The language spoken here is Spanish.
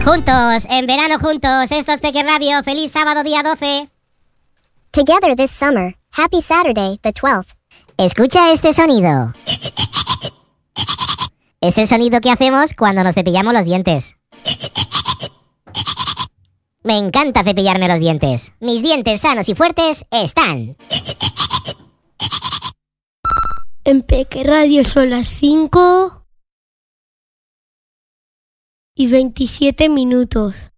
Juntos, en verano juntos, esto es Peque Radio. Feliz sábado día 12. Together this summer. Happy Saturday, the 12th. Escucha este sonido. Es el sonido que hacemos cuando nos cepillamos los dientes. Me encanta cepillarme los dientes. Mis dientes sanos y fuertes están. En Peque Radio son las 5:27.